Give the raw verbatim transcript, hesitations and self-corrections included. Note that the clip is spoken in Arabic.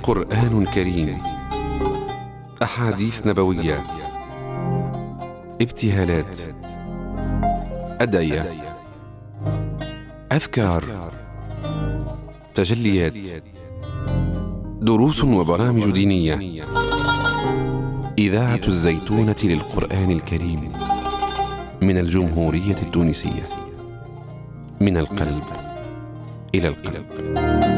قرآن كريم، أحاديث نبوية، ابتهالات، أدعية، أذكار، تجليات، دروس وبرامج دينية. إذاعة الزيتونة للقرآن الكريم من الجمهورية التونسية، من القلب إلى القلب.